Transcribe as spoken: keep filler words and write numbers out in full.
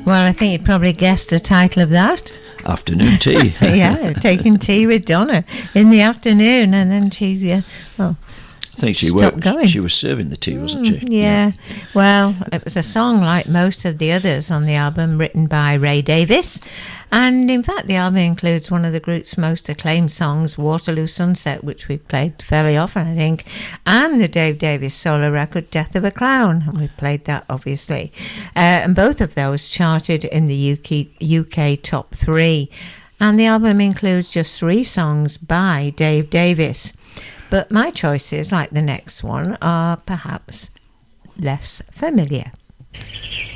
Well, I think you'd probably guessed the title of that. Afternoon tea. Yeah, taking tea with Donna in the afternoon, and then she, uh, well, I think she stopped worked. going. She was serving the tea, wasn't she? Mm, yeah. yeah. Well, it was a song like most of the others on the album, written by Ray Davies. And in fact, the album includes one of the group's most acclaimed songs, Waterloo Sunset, which we've played fairly often, I think, and the Dave Davies solo record, Death of a Clown. And we've played that, obviously. Uh, and both of those charted in the U K, U K top three. And the album includes just three songs by Dave Davies. But my choices, like the next one, are perhaps less familiar.